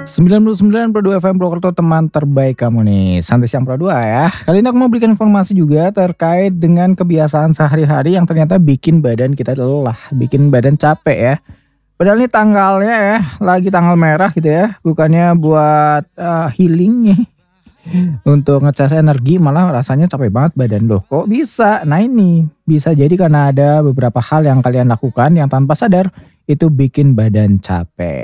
99,2 FM Purwokerto, teman terbaik kamu nih. Santai Siang Pro 2 ya. Kali ini aku mau berikan informasi juga terkait dengan kebiasaan sehari-hari yang ternyata bikin badan kita lelah, bikin badan capek ya. Padahal ini tanggalnya ya, lagi tanggal merah gitu ya. Bukannya buat healing nih, untuk ngecas energi, malah rasanya capek banget badan loh. Kok bisa? Nah ini bisa jadi karena ada beberapa hal yang kalian lakukan yang tanpa sadar itu bikin badan capek.